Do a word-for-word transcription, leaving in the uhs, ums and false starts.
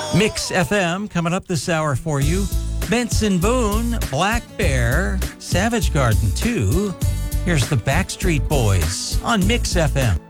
Mix F M coming up this hour for you. Benson Boone, Black Bear, Savage Garden two. Here's the Backstreet Boys on Mix F M.